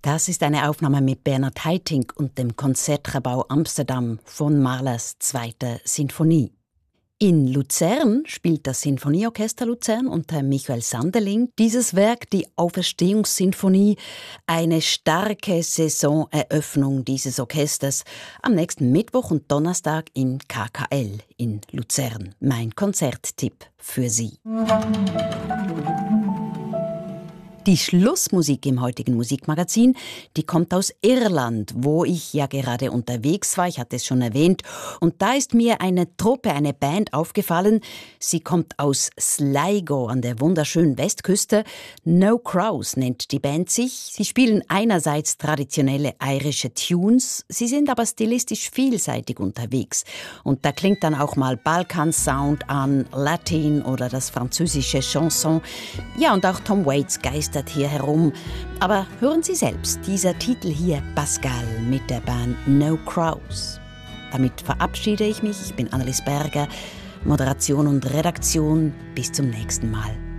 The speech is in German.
Das ist eine Aufnahme mit Bernhard Haitink und dem Konzertgebouw Amsterdam von Mahlers 2. Sinfonie. In Luzern spielt das Sinfonieorchester Luzern unter Michael Sanderling dieses Werk, die Auferstehungssinfonie, eine starke Saisoneröffnung dieses Orchesters am nächsten Mittwoch und Donnerstag im KKL in Luzern. Mein Konzerttipp für Sie. Die Schlussmusik im heutigen Musikmagazin, die kommt aus Irland, wo ich ja gerade unterwegs war, ich hatte es schon erwähnt. Und da ist mir eine Truppe, eine Band aufgefallen. Sie kommt aus Sligo an der wunderschönen Westküste. No Crows nennt die Band sich. Sie spielen einerseits traditionelle irische Tunes, sie sind aber stilistisch vielseitig unterwegs. Und da klingt dann auch mal Balkan-Sound an, Latin oder das französische Chanson. Ja, und auch Tom Waits geistert hier herum. Aber hören Sie selbst, dieser Titel hier, Pascal, mit der Band No Crows. Damit verabschiede ich mich. Ich bin Annelies Berger. Moderation und Redaktion. Bis zum nächsten Mal.